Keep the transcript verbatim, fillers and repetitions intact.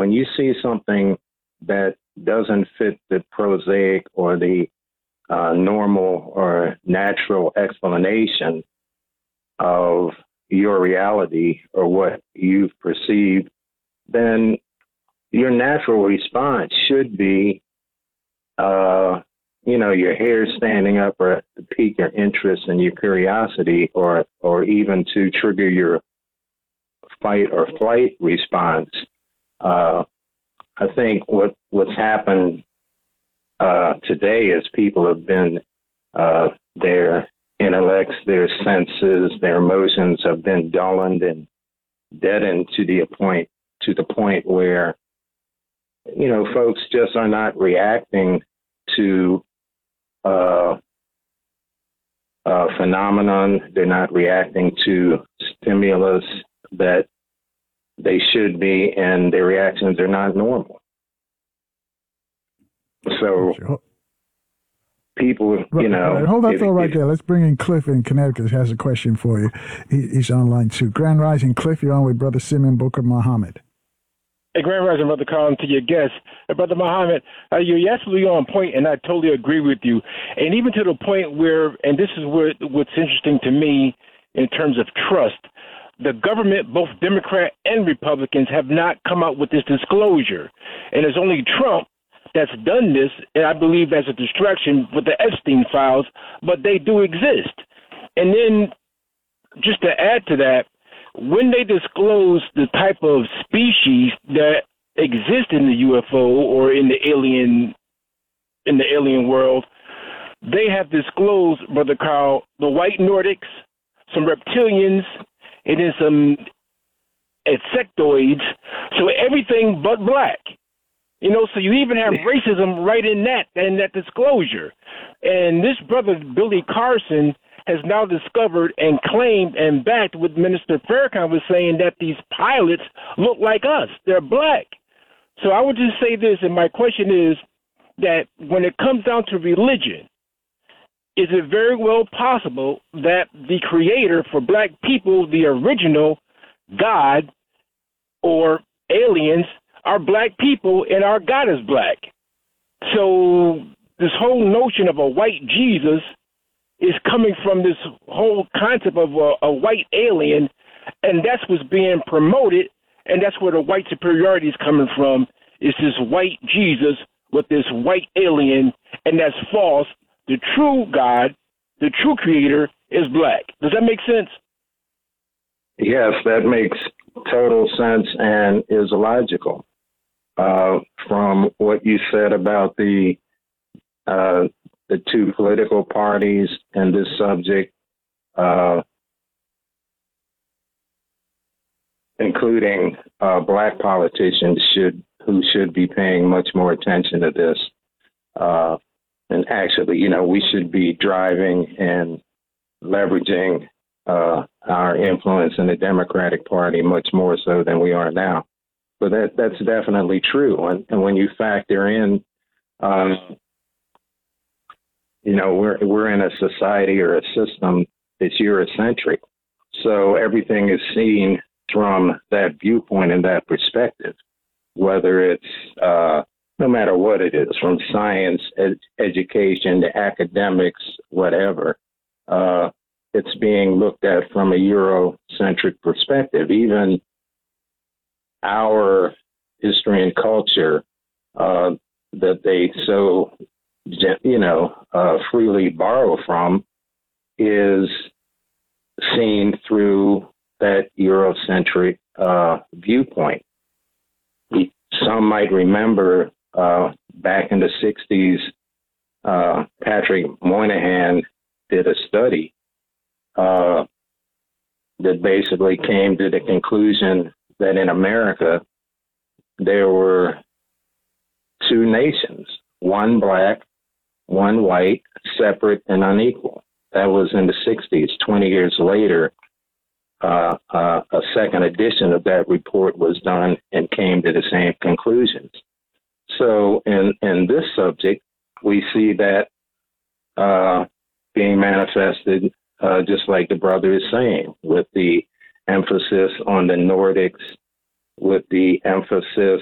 when you see something that doesn't fit the prosaic or the uh, normal or natural explanation of your reality or what you've perceived, then your natural response should be, uh, you know, your hair standing up or to pique your interest and your curiosity, or or even to trigger your fight or flight response. Uh, I think what what's happened uh, today is people have been, uh, their intellects, their senses, their emotions have been dulled and deadened to the point to the point where, you know, folks just are not reacting to uh, a phenomenon. They're not reacting to stimulus that they should be, and their reactions are not normal. So sure. people, you right, know. Right. Hold that if, thought right if, there. Let's bring in Cliff in Connecticut. He has a question for you. He, he's online too. Grand Rising, Cliff, you're on with Brother Simeon Booker Muhammad. Hey, Grand Rising, Brother Colin, to your guest. Hey, Brother Muhammad, uh, you're absolutely on point, and I totally agree with you. And even to the point where, and this is where what's interesting to me in terms of trust, the government, both Democrat and Republicans, have not come out with this disclosure. And it's only Trump that's done this, and I believe as a distraction with the Epstein files, but they do exist. And then just to add to that, when they disclose the type of species that exist in the U F O or in the alien in the alien world, they have disclosed, Brother Carl, the white Nordics, some reptilians, and then some insectoids, so everything but black. You know, so you even have racism right in that, in that disclosure. And this brother, Billy Carson, has now discovered and claimed and backed what Minister Farrakhan was saying, that these pilots look like us. They're black. So I would just say this, and my question is that when it comes down to religion, is it very well possible that the creator for black people, the original God or aliens, are black people and our God is black? So this whole notion of a white Jesus is coming from this whole concept of a, a white alien, and that's what's being promoted, and that's where the white superiority is coming from, is this white Jesus with this white alien, and that's false. The true God, the true creator, is black. Does that make sense? Yes, that makes total sense and is logical. Uh, from what you said about the uh, the two political parties and this subject, uh, including uh, black politicians, should who should be paying much more attention to this. Uh, and actually, you know, we should be driving and leveraging uh, our influence in the Democratic Party much more so than we are now. But that that's definitely true. And, and when you factor in, um, you know, we're we're in a society or a system that's Eurocentric, so everything is seen from that viewpoint and that perspective. Whether it's uh, no matter what it is, from science, ed- education to academics, whatever, uh, it's being looked at from a Eurocentric perspective. Even our history and culture uh, that they so, you know, uh, freely borrow from is seen through that Eurocentric uh, viewpoint. Some might remember uh, back in the sixties, uh, Patrick Moynihan did a study uh, that basically came to the conclusion that in America, there were two nations, one black, one white, separate and unequal. That was in the sixties. twenty years later, uh, uh, a second edition of that report was done and came to the same conclusions. So in, in this subject, we see that uh, being manifested uh, just like the brother is saying, with the emphasis on the Nordics, with the emphasis